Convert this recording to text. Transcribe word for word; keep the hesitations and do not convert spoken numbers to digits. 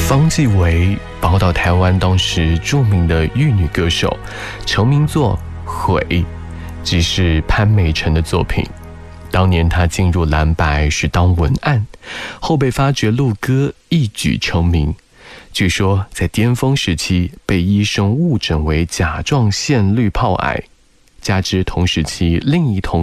方季韦宝岛台湾当时著名的玉女歌手，成名作《悔》即是潘美辰的作品。当年她进入蓝白是当文案，后被发掘录歌，一举成名。据说在巅峰时期被医生误诊为甲状腺滤泡癌，加之同时期另一同